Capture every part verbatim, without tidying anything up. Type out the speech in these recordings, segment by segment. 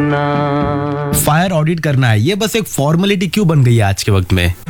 Adnan. Fire audit करना है, ये बस एक फॉर्मेलिटी क्यों बन गई है आज के वक्त में?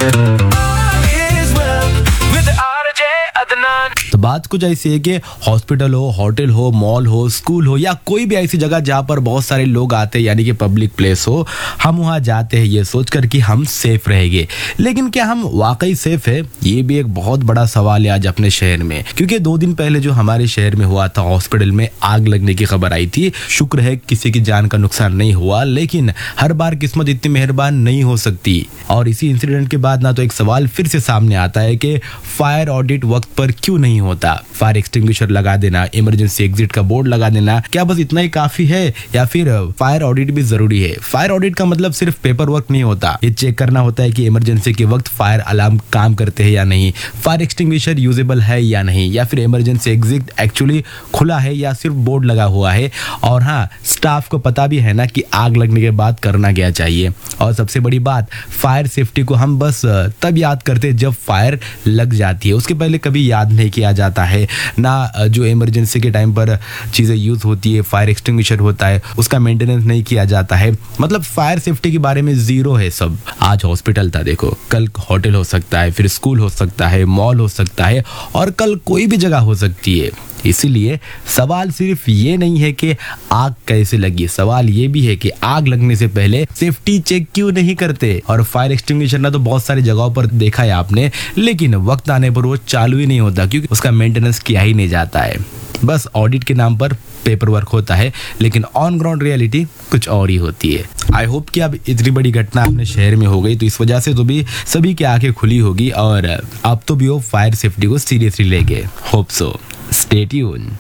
तो बात कुछ ऐसी है कि हॉस्पिटल हो, होटल हो, मॉल हो, स्कूल हो या कोई भी ऐसी जगह जहाँ पर बहुत सारे लोग आते हैं, यानी कि पब्लिक प्लेस हो, हम वहाँ जाते हैं ये सोचकर कि हम सेफ रहेंगे। लेकिन क्या हम वाकई सेफ है? ये भी एक बहुत बड़ा सवाल है आज अपने शहर में, क्योंकि दो दिन पहले जो हमारे शहर में हुआ था, हॉस्पिटल में आग लगने की खबर आई थी। शुक्र है किसी की जान का नुकसान नहीं हुआ, लेकिन हर बार किस्मत इतनी मेहरबान नहीं हो सकती। और इसी इंसिडेंट के बाद ना तो एक सवाल फिर से सामने आता है कि फायर ऑडिट वक्त पर क्यों नहीं होता? फायर एक्सटिंग्विशर लगा देना, इमरजेंसी एग्जिट का बोर्ड लगा देना, क्या बस इतना ही काफी है या फिर फायर ऑडिट भी जरूरी है? फायर ऑडिट का मतलब सिर्फ पेपर वर्क नहीं होता, ये चेक करना होता है कि इमरजेंसी के वक्त फायर अलार्म काम करते हैं या नहीं, फायर एक्सटिंग्विशर यूजेबल है या नहीं, या फिर इमरजेंसी एग्जिट एक्चुअली खुला है या सिर्फ बोर्ड लगा हुआ है। और हाँ, स्टाफ को पता भी है ना कि आग लगने के बाद करना क्या चाहिए। और सबसे बड़ी बात, फायर सेफ्टी को हम बस तब याद करते हैं जब फायर लग जाती है, उसके पहले कभी याद नहीं किया जाता है ना। जो इमरजेंसी के टाइम पर चीज़ें यूज होती है, फायर एक्सटिंग्विशर होता है, उसका मेंटेनेंस नहीं किया जाता है। मतलब फायर सेफ्टी के बारे में जीरो है सब। आज हॉस्पिटल था, देखो कल होटल हो सकता है, फिर स्कूल हो सकता है, मॉल हो सकता है, और कल कोई भी जगह हो सकती है। इसीलिए सवाल सिर्फ ये नहीं है कि आग कैसे लगी, सवाल ये भी है कि आग लगने से पहले सेफ्टी चेक क्यों नहीं करते। और फायर एक्सटिंग्विशर ना तो बहुत सारी जगहों पर देखा है आपने, लेकिन वक्त आने पर वो चालू ही नहीं होता क्योंकि उसका मेंटेनेंस किया ही नहीं जाता है। बस ऑडिट के नाम पर पेपर वर्क होता है, लेकिन ऑन ग्राउंड रियलिटी कुछ और ही होती है। आई होप कि अब इतनी बड़ी घटना अपने शहर में हो गई तो इस वजह से तो भी सभी की आंखें खुली होगी और अब तो भी वो फायर सेफ्टी को सीरियसली लेंगे। Hope so. Stay tuned.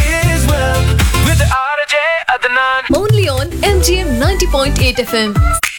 Only on M G M ninety point eight F M.